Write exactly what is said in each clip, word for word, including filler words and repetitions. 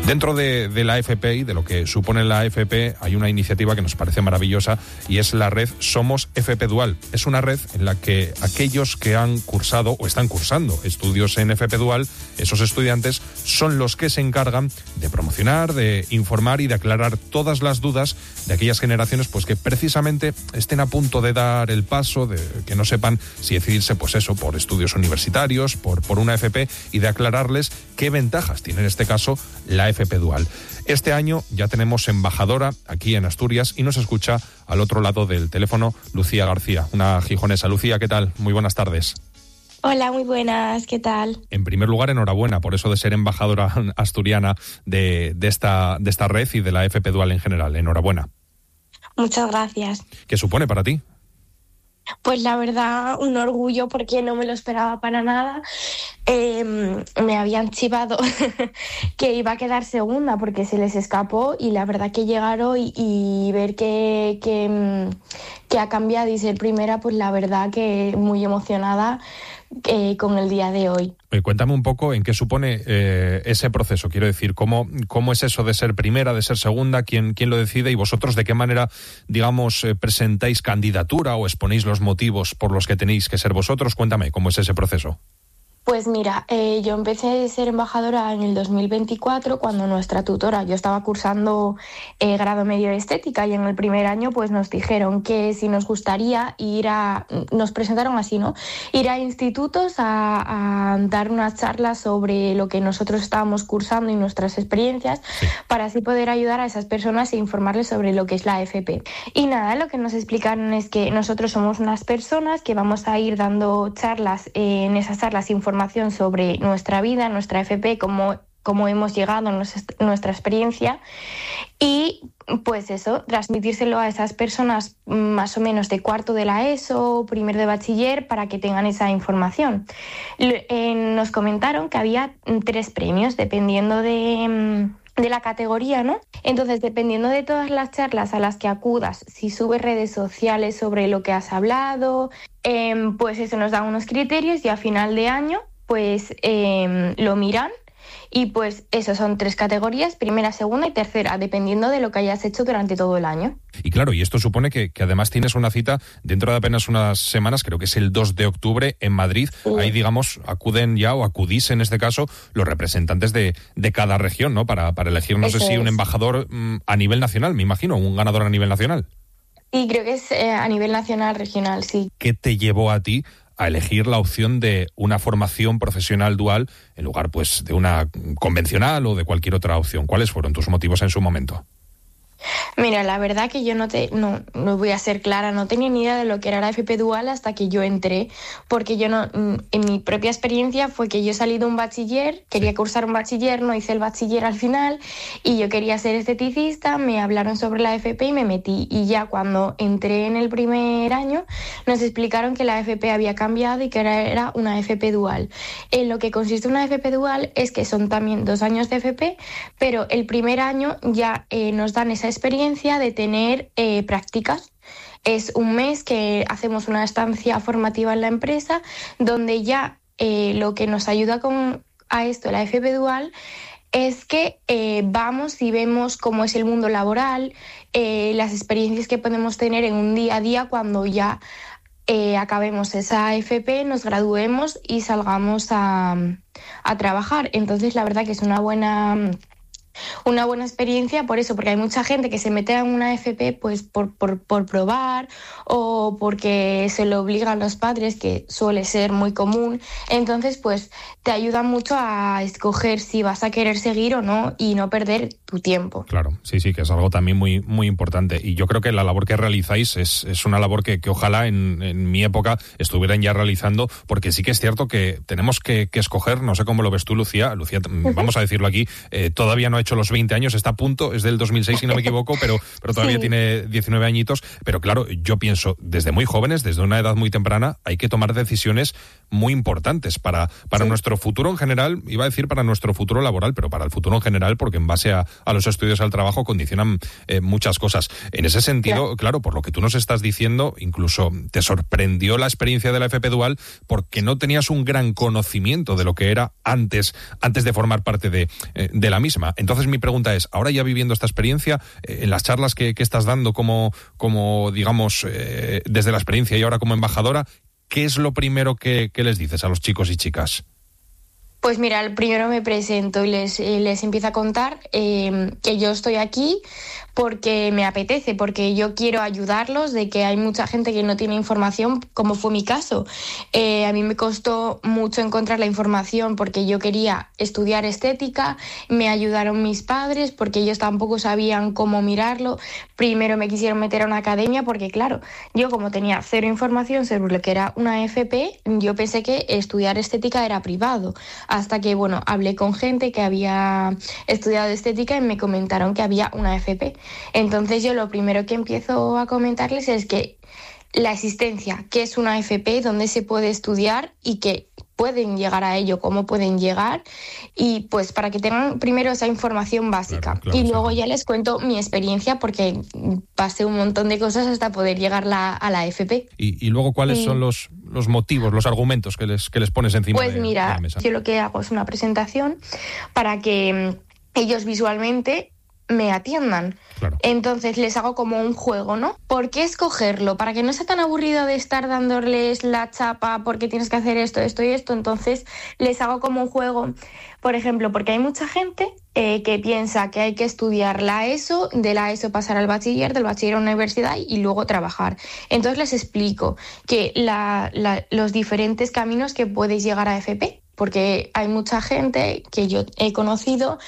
Dentro de, de la A F P y de lo que supone la A F P hay una iniciativa que nos parece maravillosa y es la red Somos F P Dual. Es una red en la que aquellos que han cursado o están cursando estudios en F P Dual, esos estudiantes son los que se encargan de promocionar, de informar y de aclarar todas las dudas de aquellas generaciones pues que precisamente estén a punto de dar el paso, de que no sepan si decidirse pues eso por estudios universitarios, por, por una F P, y de aclararles qué ventajas tiene en este caso la F P Dual. Este año ya tenemos embajadora aquí en Asturias y nos escucha al otro lado del teléfono Lucía García, una gijonesa. Lucía, ¿qué tal? Muy buenas tardes. Hola, muy buenas, ¿qué tal? En primer lugar, enhorabuena por eso de ser embajadora asturiana de, de, esta, de esta red y de la F P Dual en general. Enhorabuena. Muchas gracias. ¿Qué supone para ti? Pues la verdad, un orgullo porque no me lo esperaba para nada. Eh, me habían chivado que iba a quedar segunda porque se les escapó y la verdad que llegaron y, y ver que, que, que ha cambiado y ser primera, pues la verdad que muy emocionada eh, con el día de hoy. Eh, cuéntame un poco en qué supone eh, ese proceso, quiero decir, ¿cómo, cómo es eso de ser primera, de ser segunda, quién, quién lo decide y vosotros de qué manera, digamos, eh, presentáis candidatura o exponéis los motivos por los que tenéis que ser vosotros. Cuéntame, ¿cómo es ese proceso? Pues mira, eh, yo empecé a ser embajadora en el dos mil veinticuatro cuando nuestra tutora, yo estaba cursando eh, grado medio de estética y en el primer año pues nos dijeron que si nos gustaría ir a, nos presentaron así, ¿no? Ir a institutos a, a dar unas charlas sobre lo que nosotros estábamos cursando y nuestras experiencias para así poder ayudar a esas personas e informarles sobre lo que es la F P. Y nada, lo que nos explicaron es que nosotros somos unas personas que vamos a ir dando charlas, eh, en esas charlas información sobre nuestra vida, nuestra F P, cómo, cómo hemos llegado, nuestra experiencia y pues eso, transmitírselo a esas personas más o menos de cuarto de la ESO, primer de bachiller, para que tengan esa información. Eh, nos comentaron que había tres premios dependiendo de... de la categoría, ¿no? Entonces, dependiendo de todas las charlas a las que acudas, si subes redes sociales sobre lo que has hablado, eh, pues eso nos da unos criterios y a final de año, pues eh, lo miran y pues eso son tres categorías, primera, segunda y tercera, dependiendo de lo que hayas hecho durante todo el año. Y claro, y esto supone que, que además tienes una cita dentro de apenas unas semanas, creo que es el dos de octubre en Madrid. Sí. Ahí, digamos, acuden ya o acudís en este caso los representantes de, de cada región, ¿no? Para, para elegir, no eso sé si es. un embajador mmm, a nivel nacional, me imagino, un ganador a nivel nacional. Sí, creo que es eh, a nivel nacional, regional, sí. ¿Qué te llevó a ti a elegir la opción de una formación profesional dual en lugar pues de una convencional o de cualquier otra opción? ¿Cuáles fueron tus motivos en su momento? Mira, la verdad que yo no te no, no voy a ser clara, no tenía ni idea de lo que era la F P Dual hasta que yo entré, porque yo no, en mi propia experiencia fue que yo salí de un bachiller, quería cursar un bachiller, no hice el bachiller al final y yo quería ser esteticista, me hablaron sobre la F P y me metí y ya cuando entré en el primer año nos explicaron que la F P había cambiado y que era, era una F P Dual. En lo que consiste una F P Dual es que son también dos años de F P, pero el primer año ya eh, nos dan esa experiencia de tener eh, prácticas. Es un mes que hacemos una estancia formativa en la empresa donde ya eh, lo que nos ayuda con, a esto, la F P Dual, es que eh, vamos y vemos cómo es el mundo laboral, eh, las experiencias que podemos tener en un día a día cuando ya eh, acabemos esa F P, nos graduemos y salgamos a, a trabajar. Entonces, la verdad que es una buena... Una buena experiencia por eso, porque hay mucha gente que se mete en una F P pues por, por, por probar o porque se lo obligan los padres, que suele ser muy común. Entonces, pues te ayuda mucho a escoger si vas a querer seguir o no y no perder tu tiempo. Claro, sí, sí, que es algo también muy, muy importante. Y yo creo que la labor que realizáis es, es una labor que, que ojalá en, en mi época estuvieran ya realizando, porque sí que es cierto que tenemos que, que escoger, no sé cómo lo ves tú, Lucía, Lucía, vamos a decirlo aquí, eh, todavía no ha hecho los veinte años, está a punto, es del dos mil seis si no me equivoco, pero, pero todavía sí. Tiene diecinueve añitos, pero claro, yo pienso, desde muy jóvenes, desde una edad muy temprana, hay que tomar decisiones muy importantes para, para sí. nuestro futuro en general, iba a decir para nuestro futuro laboral, pero para el futuro en general, porque en base a, a los estudios, al trabajo, condicionan eh, muchas cosas. En ese sentido, claro. claro, por lo que tú nos estás diciendo, incluso te sorprendió la experiencia de la F P Dual porque no tenías un gran conocimiento de lo que era antes, antes de formar parte de, eh, de la misma. Entonces, mi mi pregunta es, ahora ya viviendo esta experiencia, eh, en las charlas que, que estás dando como, como digamos, eh, desde la experiencia y ahora como embajadora, ¿qué es lo primero que, que les dices a los chicos y chicas? Pues mira, primero me presento y les, eh, les empiezo a contar eh, que yo estoy aquí porque me apetece, porque yo quiero ayudarlos, de que hay mucha gente que no tiene información, como fue mi caso. Eh, a mí me costó mucho encontrar la información porque yo quería estudiar estética, me ayudaron mis padres porque ellos tampoco sabían cómo mirarlo. Primero me quisieron meter a una academia porque, claro, yo como tenía cero información sobre lo que era una F P, yo pensé que estudiar estética era privado. Hasta que, bueno, hablé con gente que había estudiado estética y me comentaron que había una F P. Entonces yo lo primero que empiezo a comentarles es que la existencia, qué es una F P, dónde se puede estudiar y que pueden llegar a ello, cómo pueden llegar, y pues para que tengan primero esa información básica. Claro, claro, y luego sí. Ya les cuento mi experiencia porque pasé un montón de cosas hasta poder llegar la, a la F P. Y, y luego, ¿cuáles y... son los, los motivos, los argumentos que les, que les pones encima pues de, mira, de la mesa? Yo lo que hago es una presentación para que ellos visualmente me atiendan. Claro. Entonces les hago como un juego, ¿no? ¿Por qué escogerlo? Para que no sea tan aburrido de estar dándoles la chapa porque tienes que hacer esto, esto y esto. Entonces les hago como un juego. Por ejemplo, porque hay mucha gente eh, que piensa que hay que estudiar la ESO, de la ESO pasar al bachiller, del bachiller a una universidad y luego trabajar. Entonces les explico que la, la, los diferentes caminos que puedes llegar a F P. Porque hay mucha gente que yo he conocido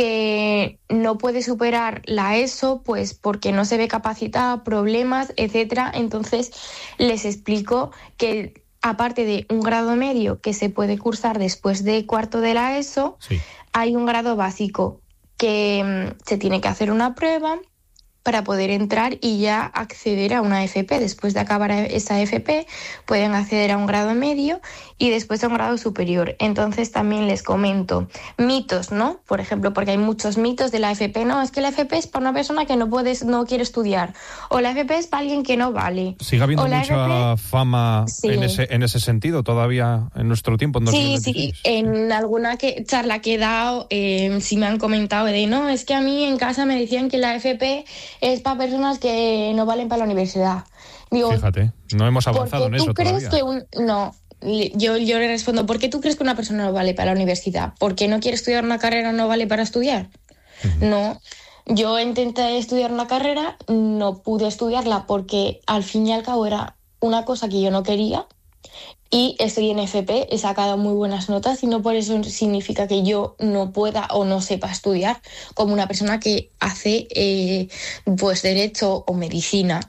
que no puede superar la ESO pues porque no se ve capacitada, problemas, etcétera. Entonces les explico que aparte de un grado medio que se puede cursar después de cuarto de la ESO, sí. Hay un grado básico que mmm, se tiene que hacer una prueba para poder entrar y ya acceder a una F P. Después de acabar esa F P pueden acceder a un grado medio y después a un grado superior. Entonces también les comento mitos, ¿no? Por ejemplo, porque hay muchos mitos de la F P. No, es que la F P es para una persona que no puede, no quiere estudiar. O la F P es para alguien que no vale. ¿Sigue habiendo mucha F P... fama sí. en, ese, en ese sentido todavía en nuestro tiempo? En dos mil veintiséis? Sí, sí. En alguna que, charla que he dado eh, sí me han comentado de no, es que a mí en casa me decían que la F P es para personas que no valen para la universidad. Digo, fíjate, no hemos avanzado en eso ¿tú crees todavía? Que un, no, yo, yo le respondo, ¿por qué tú crees que una persona no vale para la universidad? ¿Porque no quiere estudiar una carrera no vale para estudiar? Uh-huh. No, yo intenté estudiar una carrera, no pude estudiarla porque al fin y al cabo era una cosa que yo no quería. Y estoy en F P, he sacado muy buenas notas y no por eso significa que yo no pueda o no sepa estudiar como una persona que hace eh, pues derecho o medicina.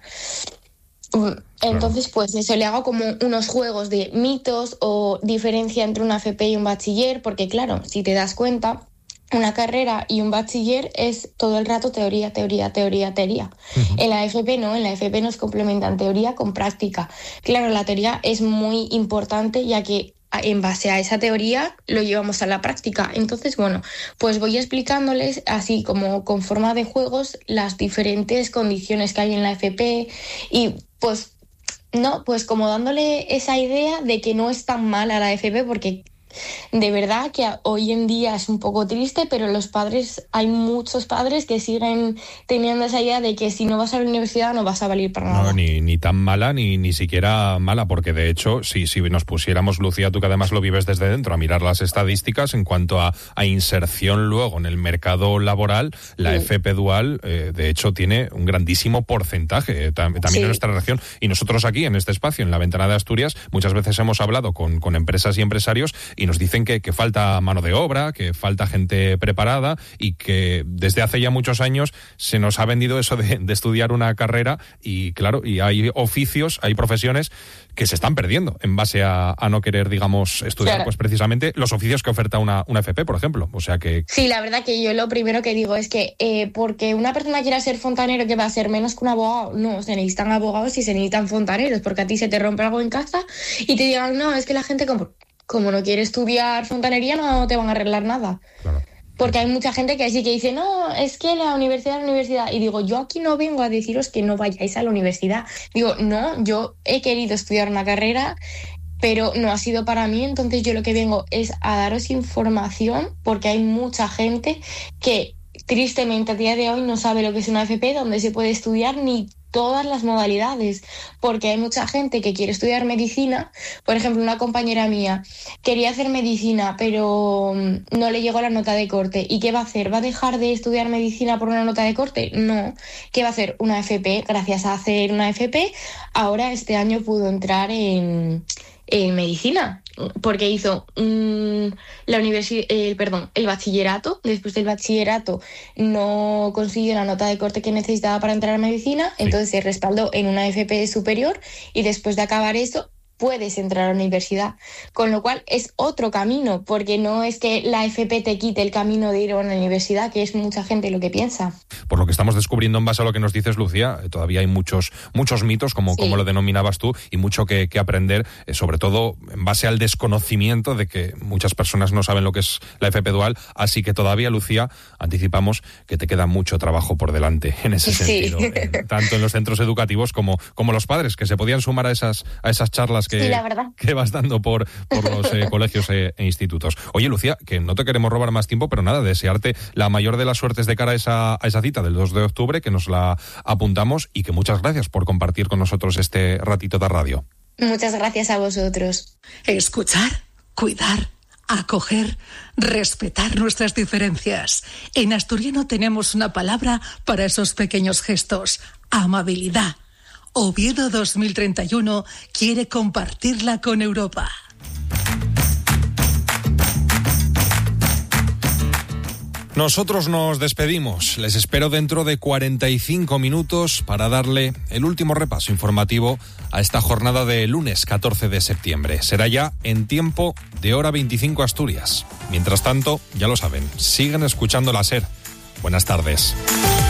Entonces, pues eso, le hago como unos juegos de mitos o diferencia entre una F P y un bachiller, porque claro, si te das cuenta, una carrera y un bachiller es todo el rato teoría, teoría, teoría, teoría. Uh-huh. En la F P no, en la F P nos complementan teoría con práctica. Claro, la teoría es muy importante ya que en base a esa teoría lo llevamos a la práctica. Entonces, bueno, pues voy explicándoles así como con forma de juegos las diferentes condiciones que hay en la F P y pues, no, pues como dándole esa idea de que no es tan mala la F P porque... De verdad que hoy en día es un poco triste, pero los padres, hay muchos padres que siguen teniendo esa idea de que si no vas a la universidad no vas a valer para nada. No, ni, ni tan mala, ni, ni siquiera mala, porque de hecho, si, si nos pusiéramos, Lucía, tú que además lo vives desde dentro, a mirar las estadísticas en cuanto a, a inserción luego en el mercado laboral, la sí. F P dual, eh, de hecho, tiene un grandísimo porcentaje eh, tam, también sí. en nuestra región. Y nosotros aquí, en este espacio, en la Ventana de Asturias, muchas veces hemos hablado con, con empresas y empresarios y nos dicen que, que falta mano de obra, que falta gente preparada y que desde hace ya muchos años se nos ha vendido eso de, de estudiar una carrera y claro, y hay oficios, hay profesiones que se están perdiendo en base a, a no querer, digamos, estudiar claro. pues precisamente los oficios que oferta una, una F P, por ejemplo. O sea que... Sí, la verdad que yo lo primero que digo es que eh, porque una persona quiera ser fontanero que va a ser menos que un abogado, no, se necesitan abogados y se necesitan fontaneros, porque a ti se te rompe algo en casa y te digan, no, es que la gente como... Como no quiere estudiar fontanería, no te van a arreglar nada. Claro. Porque hay mucha gente que así que dice, no, es que la universidad es la universidad. Y digo, yo aquí no vengo a deciros que no vayáis a la universidad. Digo, no, yo he querido estudiar una carrera, pero no ha sido para mí. Entonces yo lo que vengo es a daros información, porque hay mucha gente que tristemente a día de hoy no sabe lo que es una F P, donde se puede estudiar ni todas las modalidades, porque hay mucha gente que quiere estudiar medicina. Por ejemplo, una compañera mía quería hacer medicina, pero no le llegó la nota de corte. ¿Y qué va a hacer? ¿Va a dejar de estudiar medicina por una nota de corte? No. ¿Qué va a hacer? Una F P. Gracias a hacer una F P, ahora este año pudo entrar en, en medicina, porque hizo mmm, la universidad, eh, perdón, el bachillerato. Después del bachillerato no consiguió la nota de corte que necesitaba para entrar a medicina, sí. Entonces se respaldó en una F P superior y después de acabar eso puedes entrar a la universidad, con lo cual es otro camino, porque no es que la F P te quite el camino de ir a una universidad, que es mucha gente lo que piensa. Por lo que estamos descubriendo en base a lo que nos dices, Lucía, todavía hay muchos muchos mitos, como, sí. como lo denominabas tú, y mucho que, que aprender, eh, sobre todo en base al desconocimiento de que muchas personas no saben lo que es la F P dual, así que todavía, Lucía, anticipamos que te queda mucho trabajo por delante en ese sentido, sí. eh, tanto en los centros educativos como, como los padres, que se podían sumar a esas, a esas charlas que, sí, la verdad. que vas dando por, por los eh, colegios e, e institutos. Oye, Lucía, que no te queremos robar más tiempo, pero nada, desearte la mayor de las suertes de cara a esa, a esa cita del dos de octubre, que nos la apuntamos, y que muchas gracias por compartir con nosotros este ratito de radio. Muchas gracias a vosotros. Escuchar, cuidar, acoger, respetar nuestras diferencias. En asturiano tenemos una palabra para esos pequeños gestos: amabilidad. Oviedo dos mil treinta y uno quiere compartirla con Europa. Nosotros nos despedimos. Les espero dentro de cuarenta y cinco minutos para darle el último repaso informativo a esta jornada de lunes catorce de septiembre. Será ya en tiempo de hora veinticinco Asturias. Mientras tanto, ya lo saben, siguen escuchando la SER. Buenas tardes.